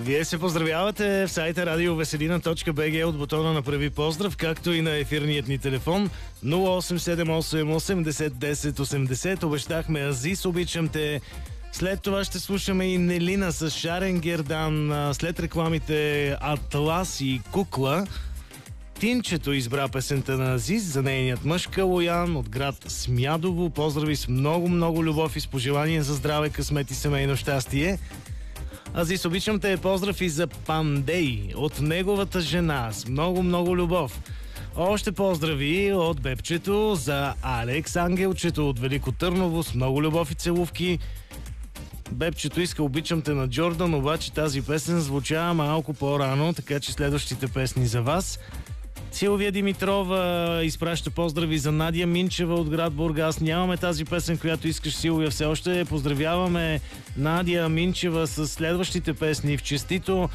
Вие се поздравявате в сайта radioveselina.bg от бутона "Направи поздрав", както и на ефирният ни телефон 0878 80 10 80. Обещахме Азис, обичам те. След това ще слушаме и Нелина с Шарен Гердан. След рекламите Атлас и Кукла. Тинчето избра песента на Азис за нейният мъж Калоян от град Смядово. Поздрави с много любов и с пожелание за здраве, късмет и семейно щастие. Азис, обичам те. Поздрав и за Пандей от неговата жена с много любов. Още поздрави от бебчето за Алекс, ангелчето от Велико Търново с много любов и целувки. Бебчето иска "Обичам те" на Джордан, обаче тази песен звучава малко по-рано, така че следващите песни за вас. Силвия Димитрова изпраща поздрави за Надя Минчева от град Бургас. Нямаме тази песен, която искаш, Силвия, все още. Поздравяваме Надя Минчева с следващите песни в честито.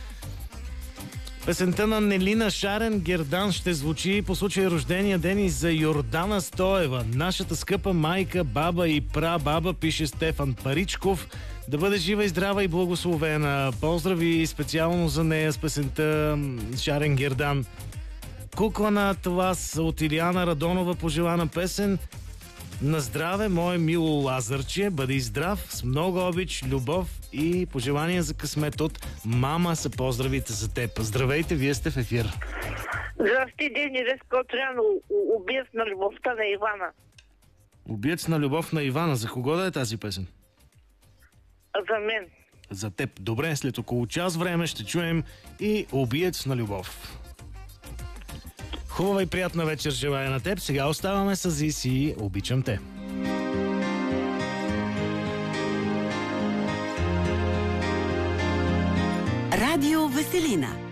Песента на Нелина Шарен Гердан ще звучи по случай рождения ден и за Йордана Стоева. Нашата скъпа майка, баба и прабаба, пише Стефан Паричков. Да бъде жива и здрава и благословена. Поздрави специално за нея с песента Шарен Гердан. Кукла на Атлас от Илияна Радонова, пожелана песен. На здраве, мое мило Лазарче, бъди здрав, с много обич, любов и пожелания за късмет от мама са поздравите за теб. Здравейте, вие сте в ефир. Здрасти, Дени Рескотрян, убиец на любовта на Ивана. Убиец на любов на Ивана. За кого да е тази песен? За мен. За теб. Добре, след около час време ще чуем и Убиец на любов. Хубава и приятна вечер желая на теб. Сега оставаме с Азис и "Обичам те". Радио Веселина.